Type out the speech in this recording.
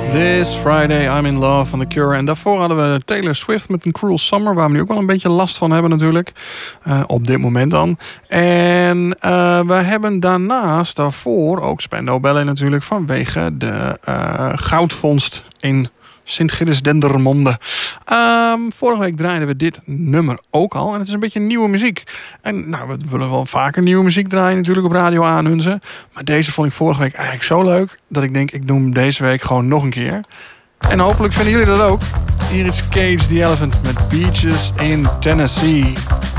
This Friday I'm in Love van The Cure. En daarvoor hadden we Taylor Swift met een Cruel Summer, waar we nu ook wel een beetje last van hebben natuurlijk. Op dit moment dan. En we hebben daarvoor ook Spandau Ballet natuurlijk, vanwege de goudvondst in Sint-Gilles-Dendermonde. Vorige week draaiden we dit nummer ook al. En het is een beetje nieuwe muziek. En nou, we willen wel vaker nieuwe muziek draaien natuurlijk op Radio Aanhunzen. Maar deze vond ik vorige week eigenlijk zo leuk dat ik denk, ik doe hem deze week gewoon nog een keer. En hopelijk vinden jullie dat ook. Hier is Cage the Elephant met Beaches in Tennessee.